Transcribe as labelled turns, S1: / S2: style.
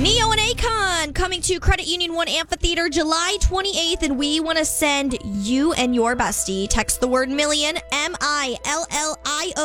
S1: Neo and Akon coming to Credit Union 1 Amphitheater July 28th, and we want to send you and your bestie. Text the word million, MILLIO